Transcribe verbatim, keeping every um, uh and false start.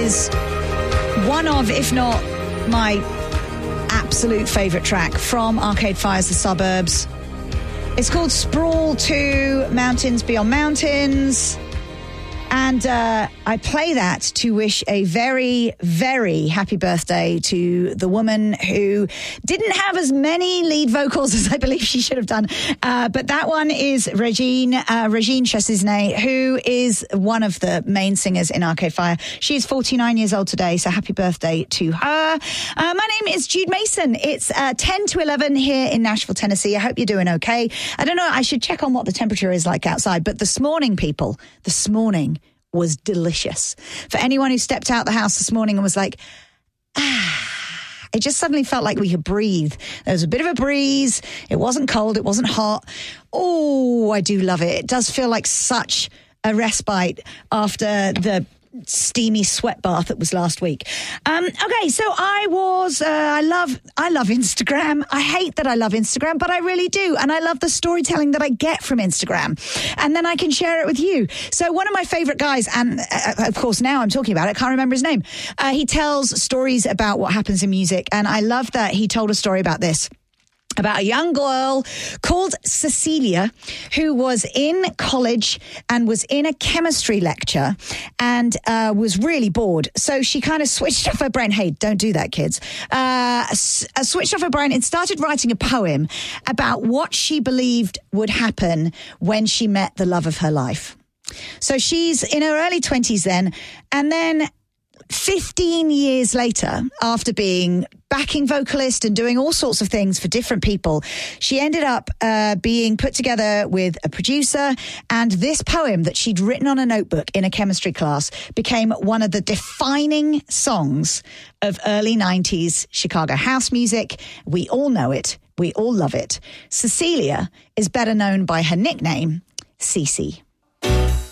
is one of, if not my absolute favourite track from Arcade Fire's The Suburbs. It's called Sprawl to Mountains Beyond Mountains. And uh, I play that to wish a very, very happy birthday to the woman who didn't have as many lead vocals as I believe she should have done. Uh, but that one is Regine, uh, Regine Chasisney, who is one of the main singers in Arcade Fire. She's forty-nine years old today, so happy birthday to her. Uh, my name is Jude Mason. It's uh, ten to eleven here in Nashville, Tennessee. I hope you're doing okay. I don't know, I should check on what the temperature is like outside, but this morning, people, this morning, was delicious. For anyone who stepped out the house this morning and was like, ah, it just suddenly felt like we could breathe. There was a bit of a breeze. It wasn't cold. It wasn't hot. Oh, I do love it. It does feel like such a respite after the steamy sweat bath that was last week. Um, okay, so I was, uh, I love, I love Instagram. I hate that I love Instagram, but I really do. And I love the storytelling that I get from Instagram. And then I can share it with you. So one of my favorite guys, and uh, of course now I'm talking about it, I can't remember his name. Uh, he tells stories about what happens in music. And I love that he told a story about this. About a young girl called Cecilia who was in college and was in a chemistry lecture and uh, was really bored. So she kind of switched off her brain. Hey, don't do that, kids. Uh, s- uh, switched off her brain and started writing a poem about what she believed would happen when she met the love of her life. So she's in her early twenties then, and then fifteen years later, after being backing vocalist and doing all sorts of things for different people, she ended up uh, being put together with a producer, and this poem that she'd written on a notebook in a chemistry class became one of the defining songs of early nineties Chicago house music. We all know it. We all love it. Cecilia is better known by her nickname, Cece.